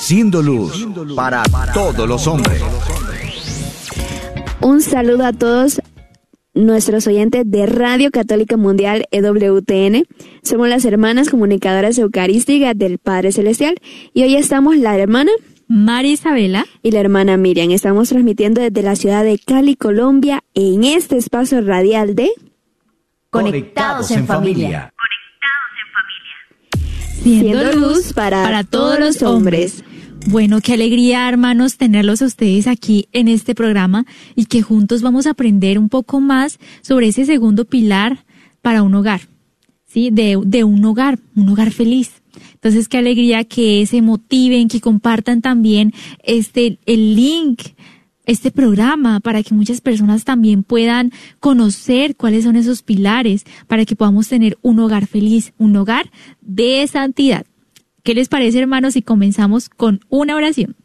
siendo luz para todos los hombres. Un saludo a todos nuestros oyentes de Radio Católica Mundial EWTN. Somos las hermanas comunicadoras eucarísticas del Padre Celestial y hoy estamos la hermana María Isabela y la hermana Miriam. Estamos transmitiendo desde la ciudad de Cali, Colombia, en este espacio radial de Conectados en Familia. Siendo luz para todos los hombres. Bueno, qué alegría, hermanos, tenerlos a ustedes aquí en este programa y que juntos vamos a aprender un poco más sobre ese segundo pilar para un hogar, ¿sí? De un hogar feliz. Entonces, qué alegría que se motiven, que compartan también el link, este programa, para que muchas personas también puedan conocer cuáles son esos pilares, para que podamos tener un hogar feliz, un hogar de santidad. ¿Qué les parece, hermanos, si comenzamos con una oración?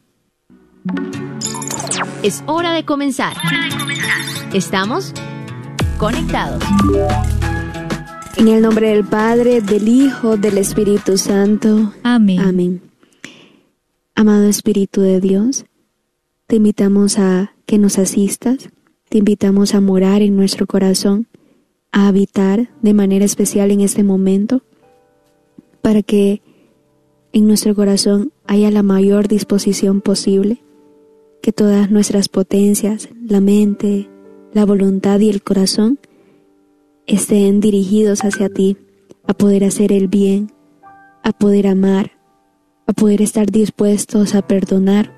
Es hora de comenzar. Estamos conectados. En el nombre del Padre, del Hijo, del Espíritu Santo. Amén. Amén. Amado Espíritu de Dios, te invitamos a que nos asistas, te invitamos a morar en nuestro corazón, a habitar de manera especial en este momento, para que en nuestro corazón haya la mayor disposición posible, que todas nuestras potencias, la mente, la voluntad y el corazón estén dirigidos hacia ti, a poder hacer el bien, a poder amar, a poder estar dispuestos a perdonar.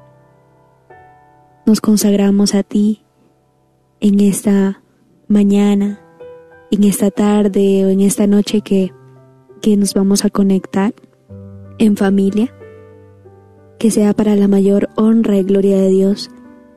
Nos consagramos a ti en esta mañana, en esta tarde o en esta noche que nos vamos a conectar en familia, que sea para la mayor honra y gloria de Dios.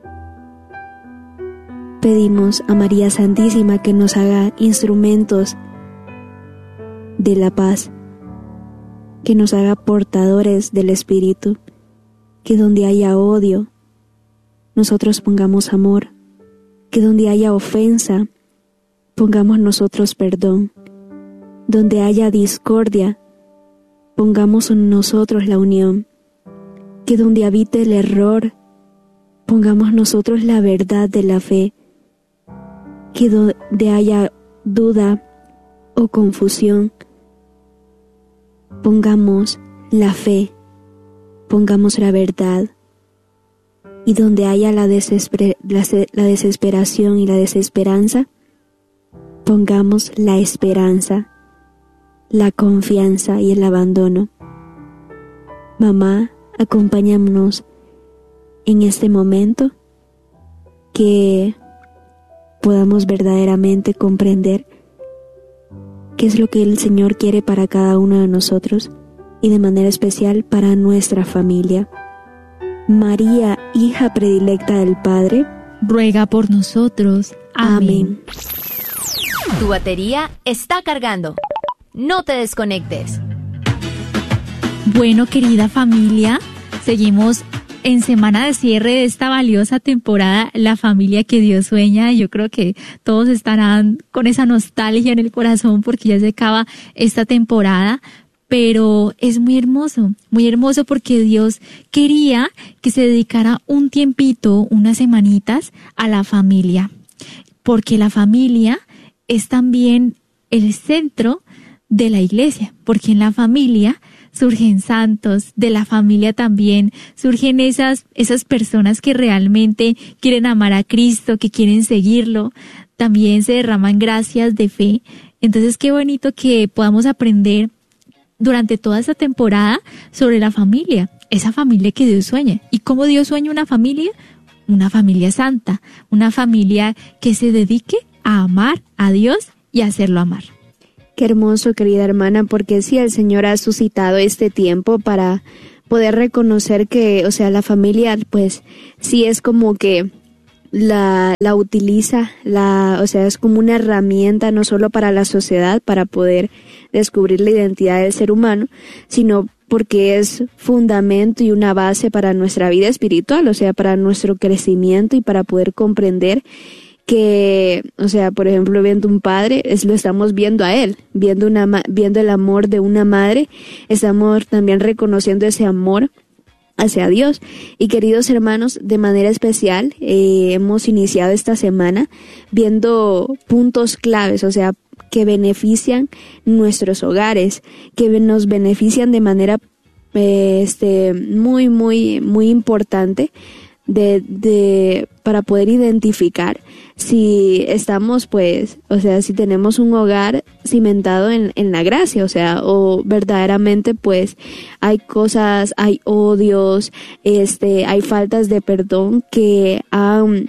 Pedimos a María Santísima que nos haga instrumentos de la paz, que nos haga portadores del Espíritu, que donde haya odio, nosotros pongamos amor, que donde haya ofensa, pongamos nosotros perdón, donde haya discordia, pongamos en nosotros la unión, que donde habite el error, pongamos nosotros la verdad de la fe, que donde haya duda o confusión, pongamos la fe, pongamos la verdad, y donde haya la desesperación y la desesperanza, pongamos la esperanza, la confianza y el abandono. Mamá, acompáñanos en este momento, que podamos verdaderamente comprender qué es lo que el Señor quiere para cada uno de nosotros y de manera especial para nuestra familia. María, hija predilecta del Padre, ruega por nosotros. Amén. Tu batería está cargando. No te desconectes. Bueno, querida familia, seguimos en semana de cierre de esta valiosa temporada, La Familia que Dios Sueña. Yo creo que todos estarán con esa nostalgia en el corazón porque ya se acaba esta temporada, pero es muy hermoso porque Dios quería que se dedicara un tiempito, unas semanitas a la familia, porque la familia es también el centro de la iglesia, porque en la familia surgen santos, de la familia también surgen esas personas que realmente quieren amar a Cristo, que quieren seguirlo, también se derraman gracias de fe. Entonces qué bonito que podamos aprender durante toda esta temporada sobre la familia, esa familia que Dios sueña. ¿Y cómo Dios sueña una familia? Una familia santa, una familia que se dedique a amar a Dios y a hacerlo amar. Qué hermoso, querida hermana, porque sí, el Señor ha suscitado este tiempo para poder reconocer que, la familia, pues, sí es como que la utiliza, es como una herramienta no solo para la sociedad, para poder descubrir la identidad del ser humano, sino porque es fundamento y una base para nuestra vida espiritual, para nuestro crecimiento y para poder comprender que, por ejemplo, viendo un padre, lo estamos viendo a él, viendo el amor de una madre, estamos también reconociendo ese amor hacia Dios. Y queridos hermanos, de manera especial hemos iniciado esta semana viendo puntos claves, o sea, que benefician nuestros hogares, que nos benefician de manera muy, muy, muy importante para poder identificar si estamos, pues, o sea, si tenemos un hogar cimentado en la gracia, o sea, o verdaderamente, pues, hay cosas, hay odios, hay faltas de perdón que han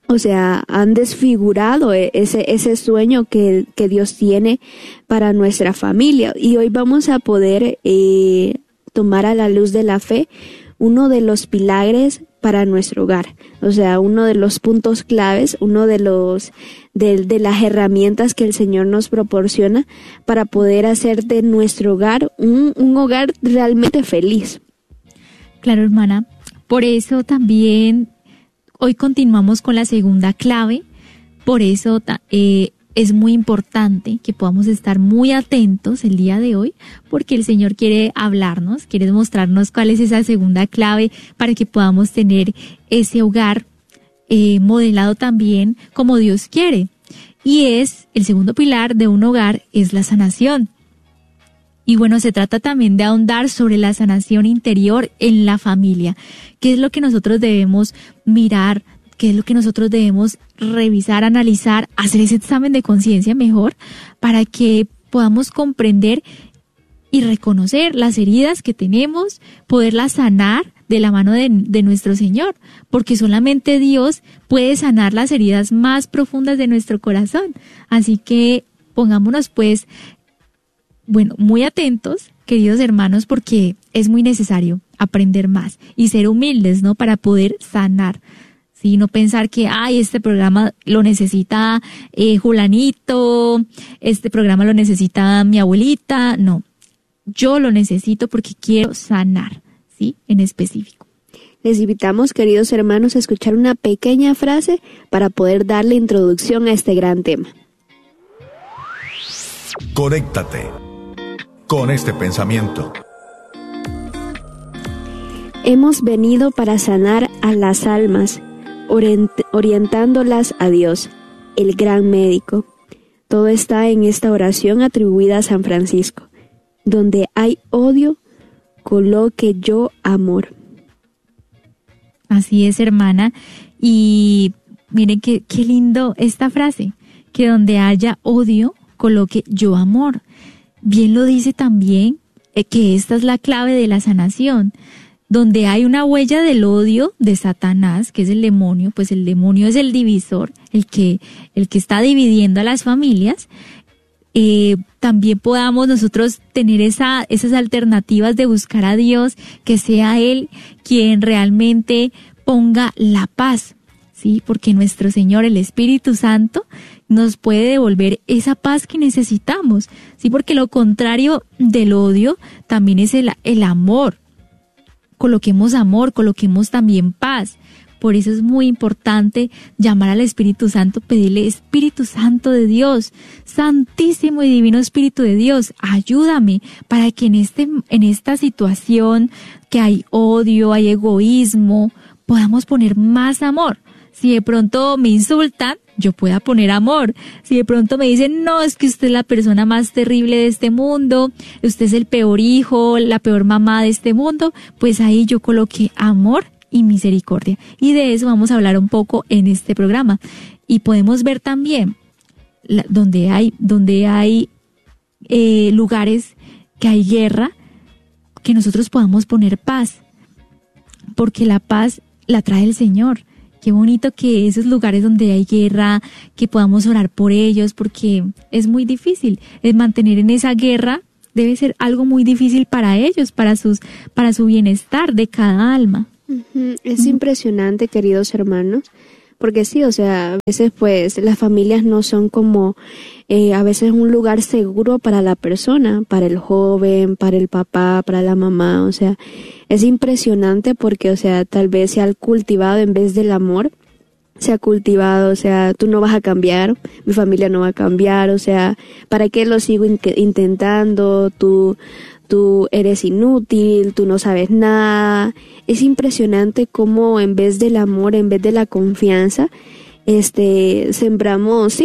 desfigurado ese sueño que Dios tiene para nuestra familia. Y hoy vamos a poder tomar a la luz de la fe uno de los pilares para nuestro hogar, o sea, uno de los puntos claves, uno de las herramientas que el Señor nos proporciona para poder hacer de nuestro hogar un hogar realmente feliz. Claro, hermana. Por eso también hoy continuamos con la segunda clave. Por eso es muy importante que podamos estar muy atentos el día de hoy, porque el Señor quiere hablarnos, quiere mostrarnos cuál es esa segunda clave para que podamos tener ese hogar modelado también como Dios quiere. Y el segundo pilar de un hogar es la sanación. Y bueno, se trata también de ahondar sobre la sanación interior en la familia. ¿Qué es lo que nosotros debemos mirar? ¿Qué es lo que nosotros debemos revisar, analizar, hacer ese examen de conciencia mejor para que podamos comprender y reconocer las heridas que tenemos, poderlas sanar de la mano de nuestro Señor? Porque solamente Dios puede sanar las heridas más profundas de nuestro corazón. Así que pongámonos pues, muy atentos, queridos hermanos, porque es muy necesario aprender más y ser humildes, ¿no? Para poder sanar. Sí, no pensar que, este programa lo necesita Julanito, este programa lo necesita mi abuelita. No, yo lo necesito porque quiero sanar, ¿sí? En específico. Les invitamos, queridos hermanos, a escuchar una pequeña frase para poder darle introducción a este gran tema. Conéctate con este pensamiento. Hemos venido para sanar a las almas, orientándolas a Dios, el gran médico. Todo está en esta oración atribuida a San Francisco. Donde hay odio, coloque yo amor. Así es, hermana. Y miren qué lindo esta frase, que donde haya odio, coloque yo amor. Bien lo dice también que esta es la clave de la sanación. Donde hay una huella del odio de Satanás, que es el demonio, pues el demonio es el divisor, el que está dividiendo a las familias, también podamos nosotros tener esas alternativas de buscar a Dios, que sea Él quien realmente ponga la paz, ¿sí? Porque nuestro Señor, el Espíritu Santo, nos puede devolver esa paz que necesitamos, ¿sí? Porque lo contrario del odio también es el amor. Coloquemos amor, coloquemos también paz. Por eso es muy importante llamar al Espíritu Santo, pedirle: Espíritu Santo de Dios, Santísimo y Divino Espíritu de Dios, ayúdame para que en esta situación que hay odio, hay egoísmo, podamos poner más amor. Si de pronto me insultan, yo pueda poner amor. Si de pronto me dicen, no, es que usted es la persona más terrible de este mundo, usted es el peor hijo, la peor mamá de este mundo, pues ahí yo coloqué amor y misericordia. Y de eso vamos a hablar un poco en este programa. Y podemos ver también donde hay lugares que hay guerra, que nosotros podamos poner paz, porque la paz la trae el Señor. Qué bonito que esos lugares donde hay guerra, que podamos orar por ellos, porque es muy difícil. Mantener en esa guerra debe ser algo muy difícil para ellos, para su bienestar de cada alma. Es impresionante, queridos hermanos, porque sí, o sea, a veces pues las familias no son como a veces un lugar seguro para la persona, para el joven, para el papá, para la mamá. O sea, es impresionante porque, o sea, tal vez se ha cultivado, en vez del amor, se ha cultivado, o sea, tú no vas a cambiar, mi familia no va a cambiar, o sea, ¿para qué lo sigo intentando? Tú tú eres inútil, tú no sabes nada. Es impresionante cómo en vez del amor, en vez de la confianza, sembramos,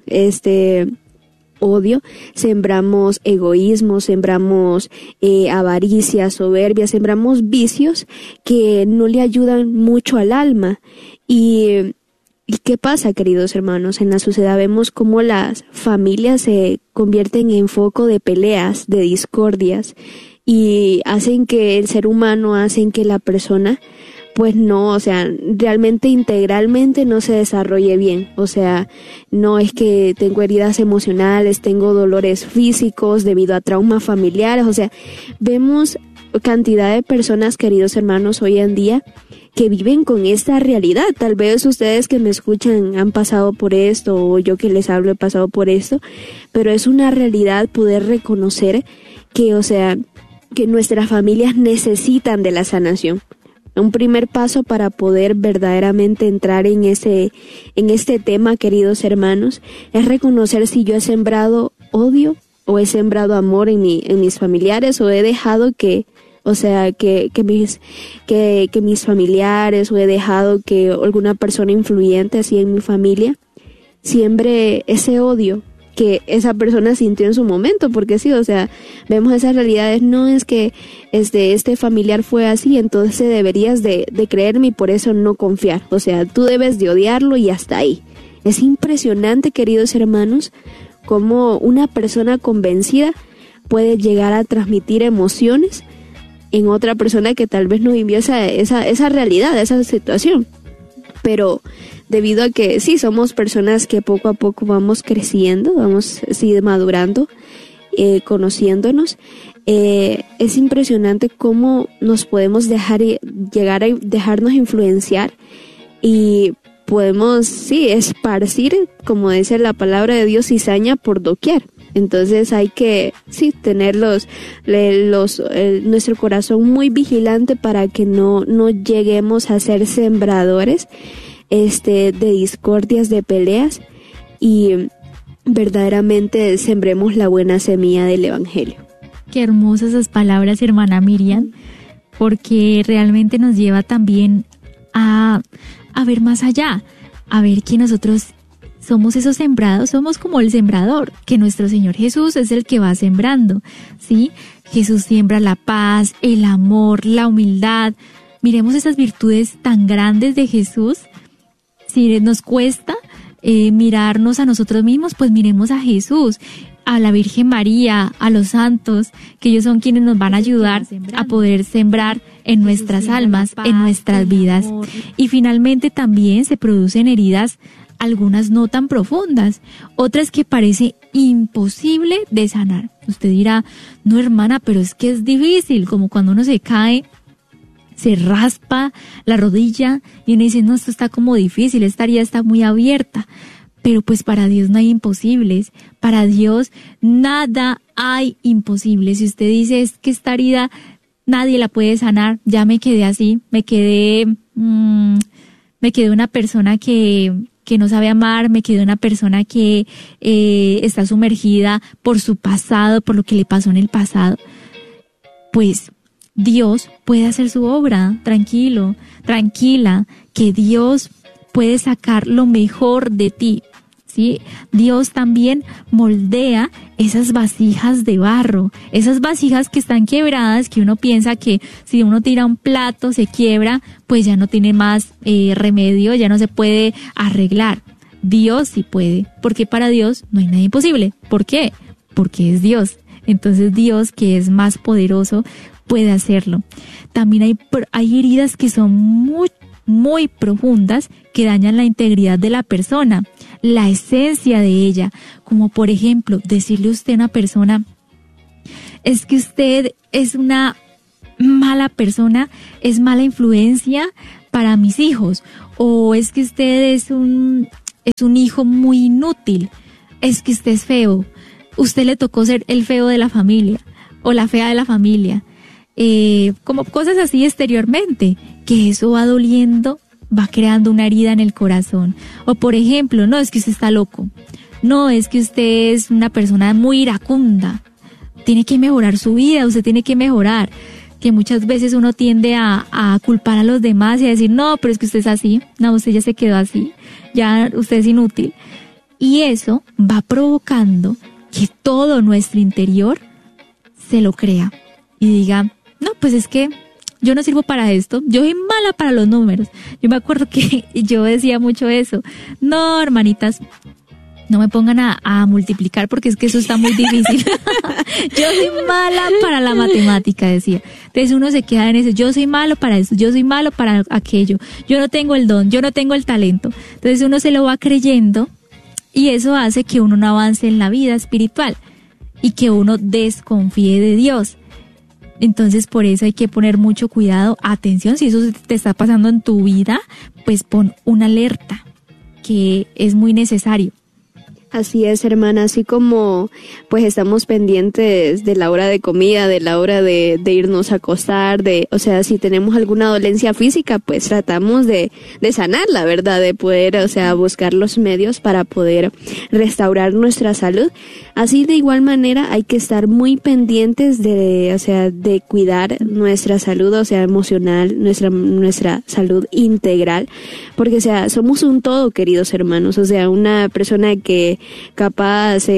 odio, sembramos egoísmo, sembramos avaricia, soberbia, sembramos vicios que no le ayudan mucho al alma. ¿Y qué pasa, queridos hermanos? En la sociedad vemos cómo las familias se convierten en foco de peleas, de discordias, y hacen que el ser humano, hacen que la persona pues no, o sea, realmente integralmente no se desarrolle bien. O sea, no es que tengo heridas emocionales, tengo dolores físicos debido a traumas familiares. O sea, vemos cantidad de personas, queridos hermanos, hoy en día que viven con esta realidad. Tal vez ustedes que me escuchan han pasado por esto, o yo que les hablo he pasado por esto, pero es una realidad poder reconocer que, o sea, que nuestras familias necesitan de la sanación. Un primer paso para poder verdaderamente entrar en este tema, queridos hermanos, es reconocer si yo he sembrado odio o he sembrado amor en mis familiares, o he dejado que mis familiares, o he dejado que alguna persona influyente así en mi familia siembre ese odio que esa persona sintió en su momento, porque sí, o sea, vemos esas realidades. No es que este familiar fue así, entonces deberías de creerme y por eso no confiar. O sea, tú debes de odiarlo y hasta ahí. Es impresionante, queridos hermanos, cómo una persona convencida puede llegar a transmitir emociones en otra persona que tal vez no vivió esa realidad, esa situación. Pero debido a que sí, somos personas que poco a poco vamos creciendo, vamos madurando, conociéndonos, es impresionante cómo nos podemos llegar a dejarnos influenciar y podemos, esparcir, como dice la palabra de Dios, cizaña por doquier. Entonces hay que, tener nuestro corazón muy vigilante para que no lleguemos a ser sembradores de discordias, de peleas, y verdaderamente sembremos la buena semilla del evangelio. Qué hermosas esas palabras, hermana Miriam, porque realmente nos lleva también a ver más allá, a ver que nosotros somos esos sembrados, somos como el sembrador, que nuestro Señor Jesús es el que va sembrando, ¿sí? Jesús siembra la paz, el amor, la humildad. Miremos esas virtudes tan grandes de Jesús. Si nos cuesta mirarnos a nosotros mismos, pues miremos a Jesús, a la Virgen María, a los santos, que ellos son quienes nos van a ayudar a poder sembrar en nuestras almas, en nuestras vidas. Y finalmente también se producen heridas, algunas no tan profundas, otras que parece imposible de sanar. Usted dirá, no hermana, pero es que es difícil, como cuando uno se cae, se raspa la rodilla y uno dice, no, esto está como difícil, esta herida está muy abierta. Pero pues para Dios no hay imposibles, para Dios nada hay imposible. Si usted dice, es que esta herida nadie la puede sanar, ya me quedé así, me quedé una persona que no sabe amar, me quedé una persona que está sumergida por su pasado, por lo que le pasó en el pasado, pues Dios puede hacer su obra, tranquilo, tranquila, que Dios puede sacar lo mejor de ti, ¿sí? Dios también moldea esas vasijas de barro, esas vasijas que están quebradas, que uno piensa que si uno tira un plato se quiebra, pues ya no tiene más remedio, ya no se puede arreglar. Dios sí puede, porque para Dios no hay nada imposible. ¿Por qué? Porque es Dios. Entonces Dios, que es más poderoso, puede hacerlo. También hay heridas que son muy, muy profundas, que dañan la integridad de la persona, la esencia de ella, como por ejemplo decirle usted a una persona, es que usted es una mala persona, es mala influencia para mis hijos, o es que usted es un hijo muy inútil, es que usted es feo, usted le tocó ser el feo de la familia o la fea de la familia, como cosas así exteriormente, que eso va doliendo, va creando una herida en el corazón. O por ejemplo, no, es que usted está loco, no, es que usted es una persona muy iracunda, tiene que mejorar su vida, usted tiene que mejorar. Que muchas veces uno tiende a culpar a los demás y a decir, no, pero es que usted es así, no, usted ya se quedó así, ya usted es inútil. Y eso va provocando que todo nuestro interior se lo crea y diga, no, pues es que yo no sirvo para esto, yo soy mala para los números. Yo me acuerdo que yo decía mucho eso, no, hermanitas, no me pongan a multiplicar porque es que eso está muy difícil. Yo soy mala para la matemática, decía. Entonces uno se queda en eso, yo soy malo para eso, yo soy malo para aquello, yo no tengo el don, yo no tengo el talento. Entonces uno se lo va creyendo y eso hace que uno no avance en la vida espiritual y que uno desconfíe de Dios. Entonces por eso hay que poner mucho cuidado, atención, si eso te está pasando en tu vida, pues pon una alerta, que es muy necesario. Así es, hermana, así como pues estamos pendientes de la hora de comida, de la hora de irnos a acostar, o sea, si tenemos alguna dolencia física, pues tratamos de sanarla, ¿verdad? De poder, o sea, buscar los medios para poder restaurar nuestra salud. Así de igual manera hay que estar muy pendientes de cuidar nuestra salud, o sea, emocional, nuestra salud integral, porque, o sea, somos un todo, queridos hermanos, o sea, una persona que capaz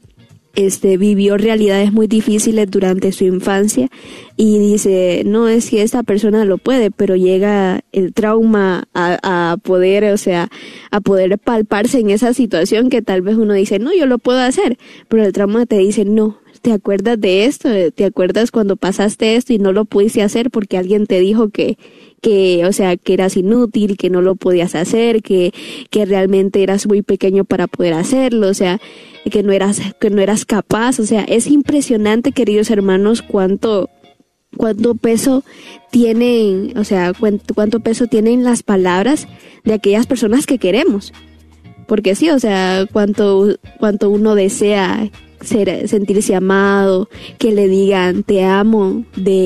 vivió realidades muy difíciles durante su infancia y dice, no, es que esta persona lo puede, pero llega el trauma a poder, o sea, a poder palparse en esa situación que tal vez uno dice, no, yo lo puedo hacer, pero el trauma te dice, no, ¿te acuerdas de esto? ¿Te acuerdas cuando pasaste esto y no lo pudiste hacer porque alguien te dijo que o sea, que eras inútil, que no lo podías hacer, que realmente eras muy pequeño para poder hacerlo, o sea, que no eras capaz? O sea, es impresionante, queridos hermanos, cuánto peso tienen, o sea, cuánto peso tienen las palabras de aquellas personas que queremos. Porque sí, o sea, cuánto uno desea sentirse amado, que le digan te amo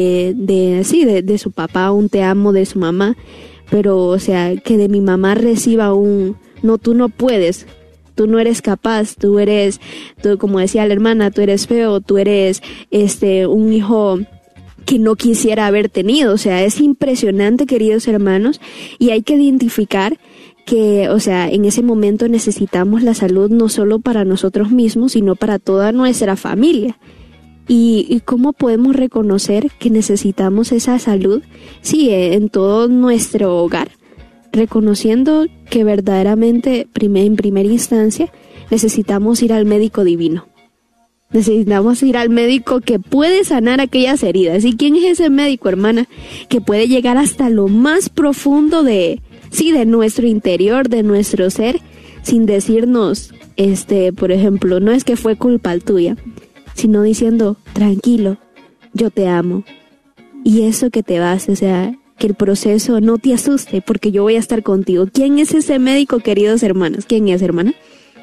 de su papá, un te amo de su mamá, pero, o sea, que de mi mamá reciba no, tú no puedes, tú no eres capaz, tú como decía la hermana, tú eres feo, tú eres un hijo que no quisiera haber tenido. O sea, es impresionante, queridos hermanos, y hay que identificar que, o sea, en ese momento necesitamos la salud no solo para nosotros mismos, sino para toda nuestra familia. ¿Y cómo podemos reconocer que necesitamos esa salud? Sí, en todo nuestro hogar, reconociendo que verdaderamente, en primera instancia, necesitamos ir al médico divino. Necesitamos ir al médico que puede sanar aquellas heridas. ¿Y quién es ese médico, hermana? Que puede llegar hasta lo más profundo de nuestro interior, de nuestro ser, sin decirnos, por ejemplo, no es que fue culpa tuya, sino diciendo, tranquilo, yo te amo. Y eso que te vas, o sea, que el proceso no te asuste, porque yo voy a estar contigo. ¿Quién es ese médico, queridos hermanos? ¿Quién es, hermana?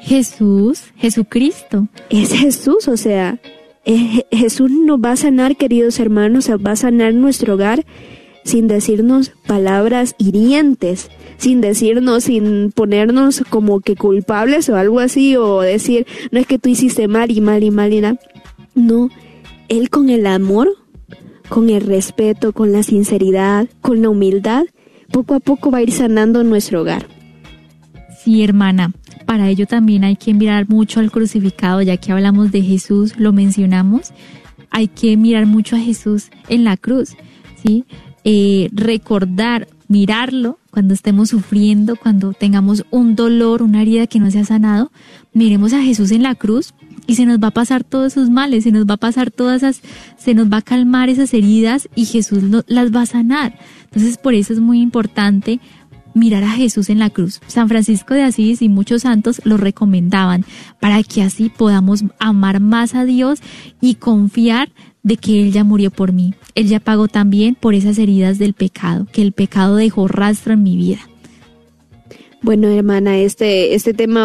Jesucristo. Es Jesús, o sea, Jesús nos va a sanar, queridos hermanos, va a sanar nuestro hogar sin decirnos palabras hirientes, sin ponernos como que culpables o algo así, o decir, no es que tú hiciste mal y mal y mal y nada. No, Él con el amor, con el respeto, con la sinceridad, con la humildad, poco a poco va a ir sanando nuestro hogar. Sí, hermana, para ello también hay que mirar mucho al crucificado, ya que hablamos de Jesús, lo mencionamos, hay que mirar mucho a Jesús en la cruz, ¿sí? Recordar, mirarlo cuando estemos sufriendo, cuando tengamos un dolor, una herida que no se ha sanado, miremos a Jesús en la cruz y se nos va a pasar todos esos males, se nos va a calmar esas heridas y Jesús las va a sanar. Entonces, por eso es muy importante mirar a Jesús en la cruz. San Francisco de Asís y muchos santos lo recomendaban para que así podamos amar más a Dios y confiar de que Él ya murió por mí. Él ya pagó también por esas heridas del pecado, que el pecado dejó rastro en mi vida. Bueno, hermana, este tema